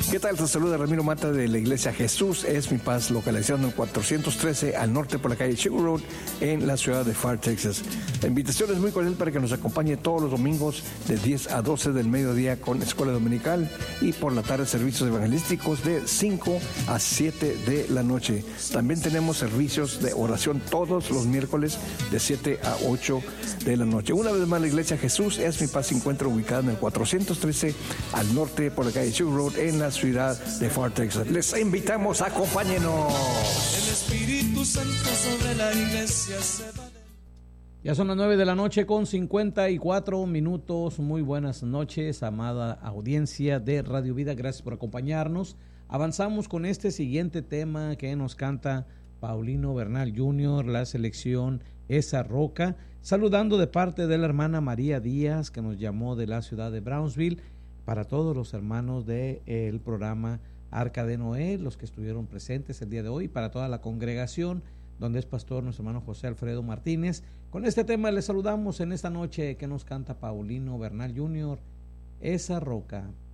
¿Qué tal? Te saluda Ramiro Mata de la Iglesia Jesús es mi paz, localizado en el 413 al norte por la calle Sugar Road en la ciudad de Pharr, Texas. La invitación es muy cordial para que nos acompañe todos los domingos de 10 a 12 del mediodía con escuela dominical y por la tarde servicios evangelísticos de 5 a 7 de la noche. También tenemos servicios de oración todos los miércoles de 7 a 8 de la noche. Una vez más, la Iglesia Jesús es mi paz se encuentra ubicada en el 413 al norte por la calle Sugar Road en la ciudad de Pharr, Texas. Les invitamos, acompáñenos. El Espíritu Santo sobre la iglesia se va. Ya son las 9 de la noche con 54 minutos. Muy buenas noches, amada audiencia de Radio Vida. Gracias por acompañarnos. Avanzamos con este siguiente tema que nos canta Paulino Bernal Jr., la selección Esa Roca, saludando de parte de la hermana María Díaz, que nos llamó de la ciudad de Brownsville, para todos los hermanos del programa Arca de Noé, los que estuvieron presentes el día de hoy, para toda la congregación, donde es pastor nuestro hermano José Alfredo Martínez. Con este tema les saludamos en esta noche que nos canta Paulino Bernal Jr., Esa Roca.